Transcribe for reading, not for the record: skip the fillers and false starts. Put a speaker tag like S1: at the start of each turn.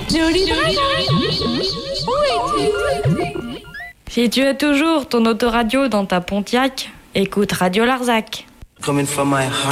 S1: Joli dragon, où es-tu?
S2: Si tu as toujours ton autoradio dans ta Pontiac, écoute Radio Larzac.
S3: Coming from my heart.